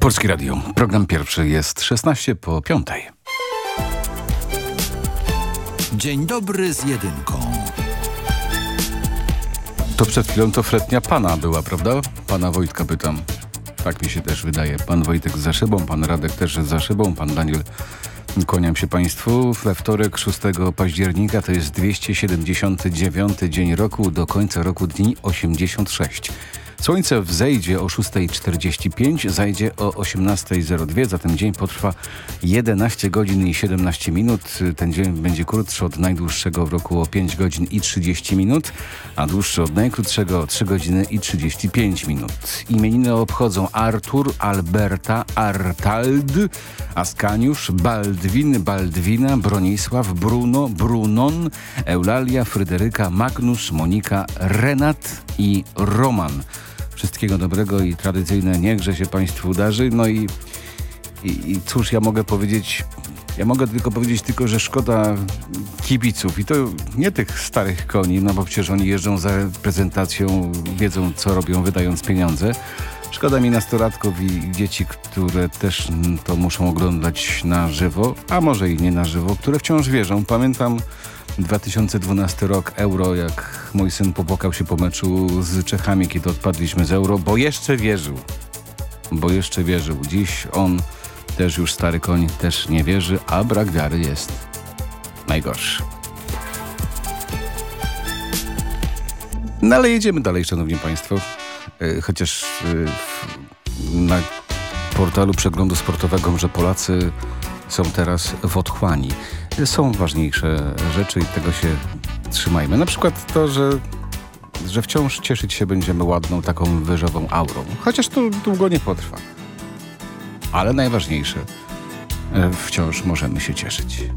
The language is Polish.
Polskie Radio. Program pierwszy jest 16 po 5. Dzień dobry z jedynką. To przed chwilą to fretnia pana była, prawda? Pana Wojtka pytam. Tak mi się też wydaje. Pan Wojtek za szybą, pan Radek też za szybą, pan Daniel. Kłaniam się państwu. We wtorek 6 października to jest 279 dzień roku, do końca roku dni 86. Słońce wzejdzie o 6:45, zajdzie o 18:02, zatem dzień potrwa 11 godzin i 17 minut. Ten dzień będzie krótszy od najdłuższego w roku o 5 godzin i 30 minut, a dłuższy od najkrótszego o 3 godziny i 35 minut. Imieniny obchodzą Artur, Alberta, Artald, Askaniusz, Baldwin, Baldwina, Bronisław, Bruno, Brunon, Eulalia, Fryderyka, Magnus, Monika, Renat i Roman. Wszystkiego dobrego i tradycyjne niechże się państwu darzy. No i cóż ja mogę powiedzieć? Ja mogę tylko powiedzieć, że szkoda kibiców i to nie tych starych koni, no bo przecież oni jeżdżą za reprezentacją, wiedzą co robią, wydając pieniądze. Szkoda mi nastolatków i dzieci, które też to muszą oglądać na żywo, a może i nie na żywo, które wciąż wierzą. Pamiętam 2012 rok, Euro, jak mój syn popłakał się po meczu z Czechami, kiedy odpadliśmy z Euro, bo jeszcze wierzył. Dziś on, też już stary koń, też nie wierzy, a brak wiary jest najgorszy. No ale jedziemy dalej, szanowni państwo. Chociaż na portalu przeglądu sportowego, że Polacy są teraz w otchłani. Są ważniejsze rzeczy i tego się trzymajmy. Na przykład to, że wciąż cieszyć się będziemy ładną, taką wyżową aurą. Chociaż to długo nie potrwa. Ale najważniejsze, wciąż możemy się cieszyć.